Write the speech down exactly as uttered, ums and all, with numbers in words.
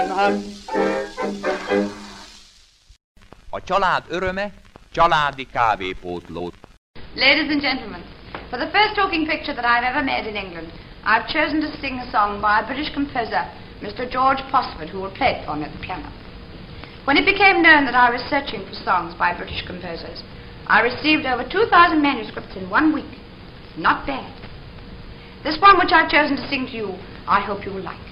A család öröme, családi kávépótló. Ladies and gentlemen, for the first talking picture that I've ever made in England, I've chosen to sing a song by a British composer, Mister George Posford, who will play it for me at the piano. When it became known that I was searching for songs by British composers, I received over two thousand manuscripts in one week. Not bad. This one which I've chosen to sing to you, I hope you will like.